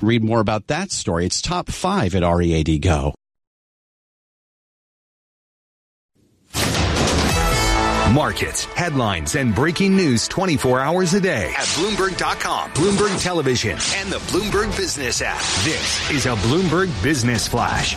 can read more about that story. It's top 5 at READ Go. Markets, headlines, and breaking news 24 hours a day at Bloomberg.com, Bloomberg Television, and the Bloomberg Business app. This is a Bloomberg Business Flash.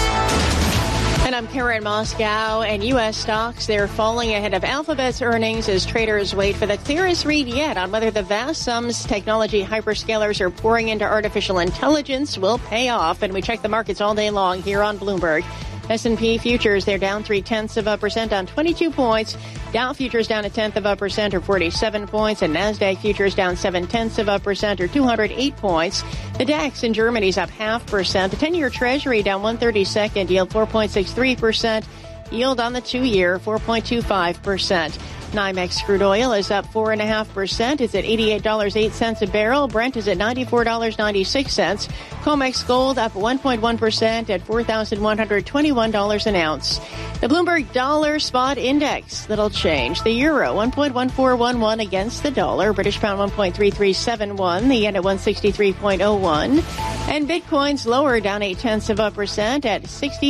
And I'm Karen Moscow, and U.S. stocks, they're falling ahead of Alphabet's earnings as traders wait for the clearest read yet on whether the vast sums technology hyperscalers are pouring into artificial intelligence will pay off. And we check the markets all day long here on Bloomberg. S&P futures, they're down 0.3% on 22 points. Dow futures down 0.1% or 47 points. And NASDAQ futures down 0.7% or 208 points. The DAX in Germany's up 0.5%. The 10-year Treasury down 1/32, yield 4.63%. Yield on the 2-year, 4.25%. NYMEX crude oil is up 4.5%. It's at $88.08 a barrel. Brent is at $94.96. COMEX gold up 1.1% at $4,121 an ounce. The Bloomberg Dollar Spot Index, that'll change. The euro, 1.1411 against the dollar. British pound, 1.3371. The yen at 163.01. And Bitcoin's lower, down 0.8% at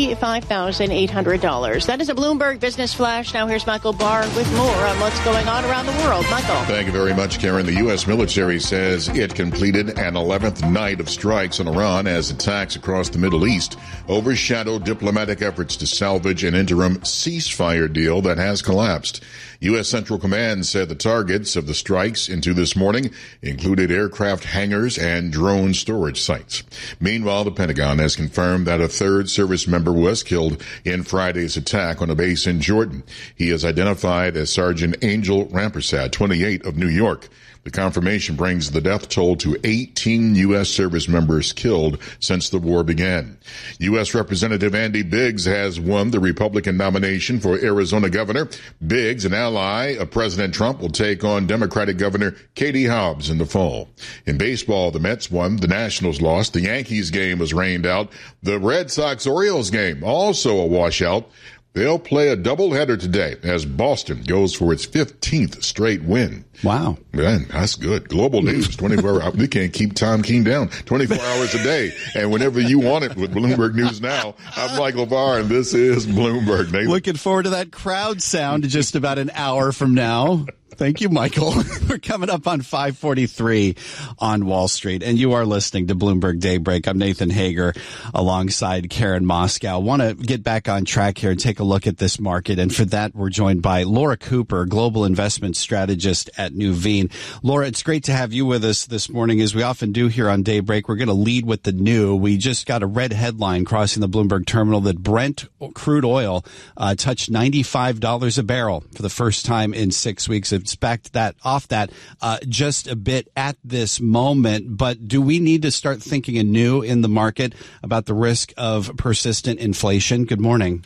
$65,800. That is a Bloomberg Business Flash. Now here's Michael Barr with more on what's going on around the world. Michael. Thank you very much, Karen. The U.S. military says it completed an 11th night of strikes on Iran as attacks across the Middle East overshadowed diplomatic efforts to salvage an interim ceasefire deal that has collapsed. U.S. Central Command said the targets of the strikes into this morning included aircraft hangars and drone storage sites. Meanwhile, the Pentagon has confirmed that a third service member was killed in Friday's attack on a base in Jordan. He is identified as Sergeant Angel Rampersad, 28, of New York. The confirmation brings the death toll to 18 U.S. service members killed since the war began. U.S. Representative Andy Biggs has won the Republican nomination for Arizona governor. Biggs, an ally of President Trump, will take on Democratic Governor Katie Hobbs in the fall. In baseball, the Mets won, the Nationals lost, the Yankees game was rained out, the Red Sox-Orioles game also a washout. They'll play a doubleheader today as Boston goes for its 15th straight win. Wow. Man, that's good. Global news, 24 hours. We can't keep Tom King down 24 hours a day. And whenever you want it with Bloomberg News Now, I'm Michael Barr, and this is Bloomberg. Nathan. Looking forward to that crowd sound just about an hour from now. Thank you, Michael. We're coming up on 5:43 on Wall Street, and you are listening to Bloomberg Daybreak. I'm Nathan Hager alongside Karen Moscow. Want to get back on track here and take a look at this market, and for that, we're joined by Laura Cooper, Global Investment Strategist at Nuveen. Laura, it's great to have you with us this morning, as we often do here on Daybreak. We're going to lead with the new. We just got a red headline crossing the Bloomberg terminal that Brent crude oil touched $95 a barrel for the first time in 6 weeks. It's backed that off that just a bit at this moment. But do we need to start thinking anew in the market about the risk of persistent inflation? Good morning.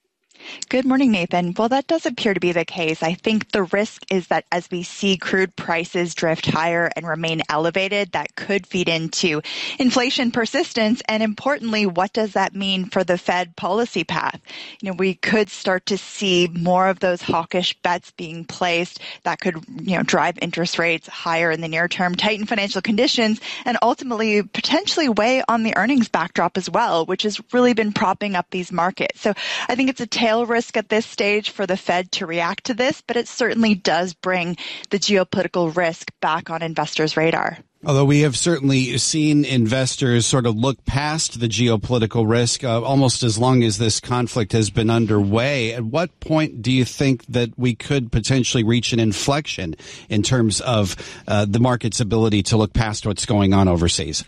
Good morning, Nathan. Well, that does appear to be the case. I think the risk is that as we see crude prices drift higher and remain elevated, that could feed into inflation persistence. And importantly, what does that mean for the Fed policy path? You know, we could start to see more of those hawkish bets being placed that could, drive interest rates higher in the near term, tighten financial conditions, and ultimately potentially weigh on the earnings backdrop as well, which has really been propping up these markets. So I think it's a tail risk at this stage for the Fed to react to this, but it certainly does bring the geopolitical risk back on investors' radar. Although we have certainly seen investors sort of look past the geopolitical risk almost as long as this conflict has been underway. At what point do you think that we could potentially reach an inflection in terms of the market's ability to look past what's going on overseas?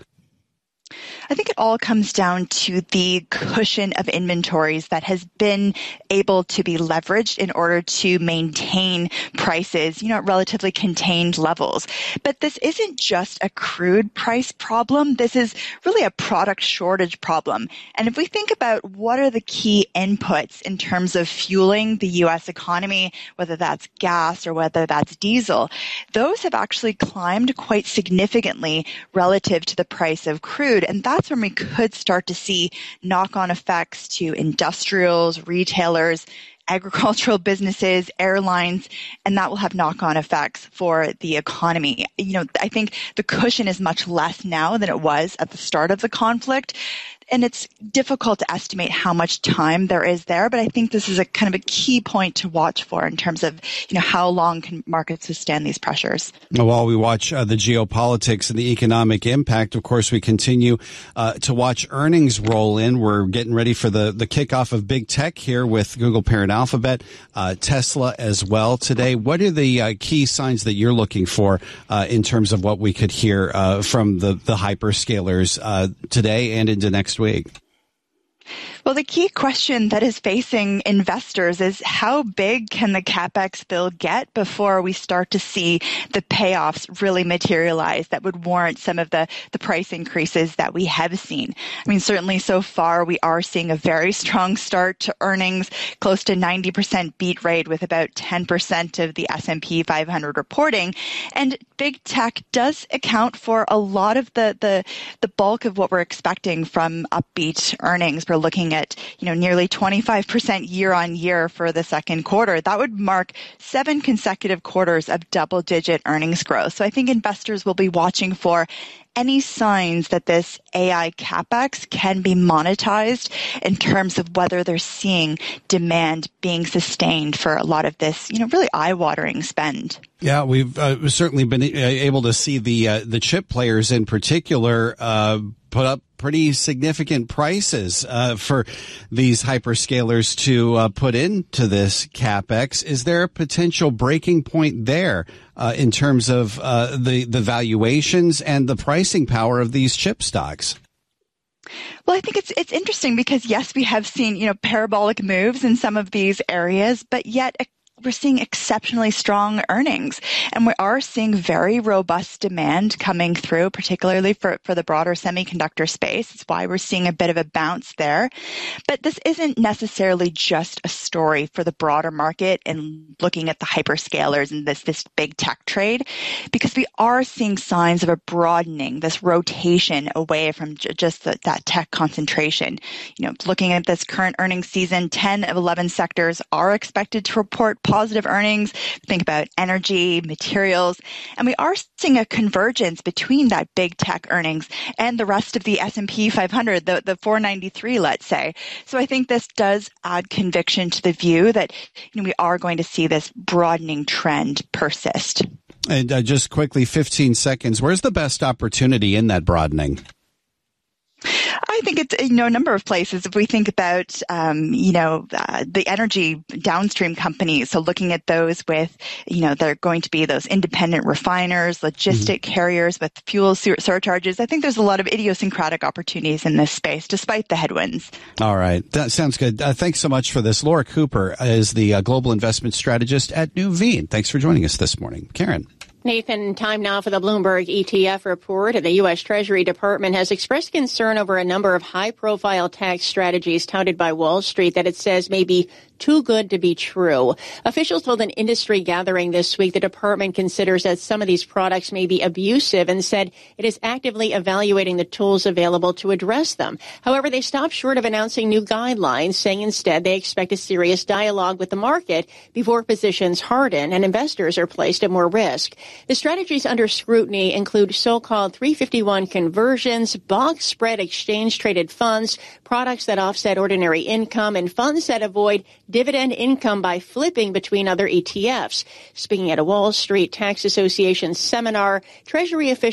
I think it all comes down to the cushion of inventories that has been able to be leveraged in order to maintain prices, at relatively contained levels. But this isn't just a crude price problem. This is really a product shortage problem. And if we think about what are the key inputs in terms of fueling the U.S. economy, whether that's gas or whether that's diesel, those have actually climbed quite significantly relative to the price of crude. And that's when we could start to see knock-on effects to industrials, retailers, agricultural businesses, airlines, and that will have knock-on effects for the economy. I think the cushion is much less now than it was at the start of the conflict. And it's difficult to estimate how much time there is there, but I think this is a kind of a key point to watch for in terms of, how long can markets withstand these pressures. While we watch the geopolitics and the economic impact, of course, we continue to watch earnings roll in. We're getting ready for the kickoff of big tech here with Google parent Alphabet, Tesla as well today. What are the key signs that you're looking for in terms of what we could hear from the hyperscalers today and into next week? Well, the key question that is facing investors is how big can the CapEx bill get before we start to see the payoffs really materialize that would warrant some of the price increases that we have seen. I mean, certainly so far we are seeing a very strong start to earnings, close to 90% beat rate with about 10% of the S&P 500 reporting. And big tech does account for a lot of the bulk of what we're expecting from upbeat earnings. We're looking at, nearly 25% year on year for the second quarter. That would mark 7 consecutive quarters of double-digit earnings growth. So I think investors will be watching for any signs that this AI CapEx can be monetized in terms of whether they're seeing demand being sustained for a lot of this, really eye-watering spend. Yeah, we've certainly been able to see the chip players in particular put up pretty significant prices for these hyperscalers to put into this CapEx. Is there a potential breaking point there in terms of the valuations and the pricing power of these chip stocks? Well, I think it's interesting because, yes, we have seen, parabolic moves in some of these areas, but yet we're seeing exceptionally strong earnings, and we are seeing very robust demand coming through, particularly for the broader semiconductor space. It's why we're seeing a bit of a bounce there. But this isn't necessarily just a story for the broader market and looking at the hyperscalers and this big tech trade, because we are seeing signs of a broadening, this rotation away from just that tech concentration. Looking at this current earnings season, 10 of 11 sectors are expected to report positive earnings. Think about energy, materials, and we are seeing a convergence between that big tech earnings and the rest of the S&P 500, the 493, let's say. So I think this does add conviction to the view that we are going to see this broadening trend persist. And just quickly, 15 seconds, where's the best opportunity in that broadening? I think it's, a number of places. If we think about, the energy downstream companies, so looking at those with, they're going to be those independent refiners, logistic carriers with fuel surcharges. I think there's a lot of idiosyncratic opportunities in this space, despite the headwinds. All right. That sounds good. Thanks so much for this. Laura Cooper is the Global Investment Strategist at Nuveen. Thanks for joining us this morning. Karen. Nathan, time now for the Bloomberg ETF report. The U.S. Treasury Department has expressed concern over a number of high-profile tax strategies touted by Wall Street that it says may be too good to be true. Officials told an industry gathering this week the department considers that some of these products may be abusive and said it is actively evaluating the tools available to address them. However, they stopped short of announcing new guidelines, saying instead they expect a serious dialogue with the market before positions harden and investors are placed at more risk. The strategies under scrutiny include so-called 351 conversions, box spread exchange-traded funds, products that offset ordinary income, and funds that avoid dividend income by flipping between other ETFs. Speaking at a Wall Street Tax Association seminar, Treasury officials